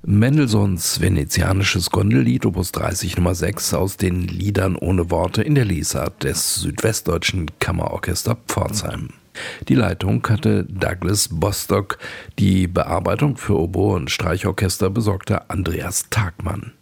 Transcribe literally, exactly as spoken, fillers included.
Mendelssohns venezianisches Gondellied Opus dreißig Nummer sechs aus den Liedern ohne Worte in der Lesart des Südwestdeutschen Kammerorchester Pforzheim. Die Leitung hatte Douglas Bostock, die Bearbeitung für Oboe und Streichorchester besorgte Andreas Tagmann.